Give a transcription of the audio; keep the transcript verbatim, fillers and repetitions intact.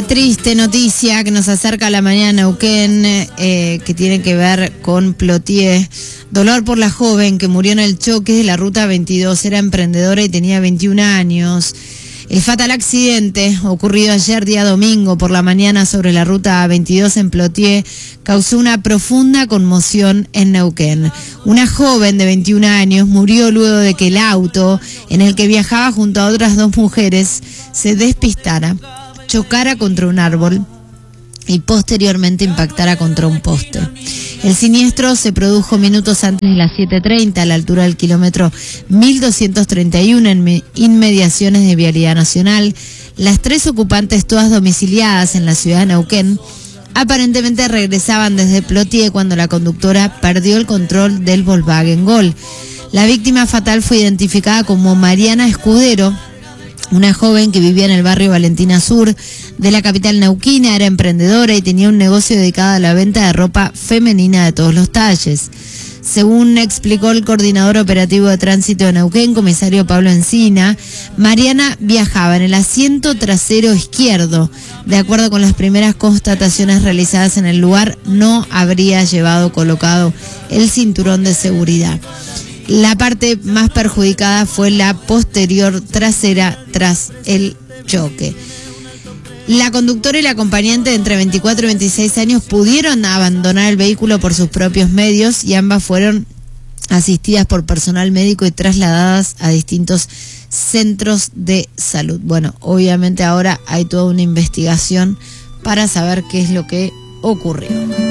triste noticia que nos acerca a la mañana Neuquén, eh, que tiene que ver con Plotier. Dolor por la joven que murió en el choque de la ruta veintidós. Era emprendedora y tenía veintiún años. El fatal accidente, ocurrido ayer día domingo por la mañana sobre la ruta veintidós en Plotier, causó una profunda conmoción en Neuquén. Una joven de veintiún años murió luego de que el auto en el que viajaba junto a otras dos mujeres se despistara, chocara contra un árbol y posteriormente impactara contra un poste. El siniestro se produjo minutos antes de las siete treinta a la altura del kilómetro mil doscientos treinta y uno en inmediaciones de Vialidad Nacional. Las tres ocupantes, todas domiciliadas en la ciudad de Neuquén, aparentemente regresaban desde Plotier cuando la conductora perdió el control del Volkswagen Gol. La víctima fatal fue identificada como Mariana Escudero, una joven que vivía en el barrio Valentina Sur de la capital neuquina, era emprendedora y tenía un negocio dedicado a la venta de ropa femenina de todos los talles. Según explicó el coordinador operativo de tránsito de Neuquén, comisario Pablo Encina, Mariana viajaba en el asiento trasero izquierdo. De acuerdo con las primeras constataciones realizadas en el lugar, no habría llevado colocado el cinturón de seguridad. La parte más perjudicada fue la posterior trasera tras el choque. La conductora y la acompañante de entre veinticuatro y veintiséis años pudieron abandonar el vehículo por sus propios medios y ambas fueron asistidas por personal médico y trasladadas a distintos centros de salud. Bueno, obviamente ahora hay toda una investigación para saber qué es lo que ocurrió.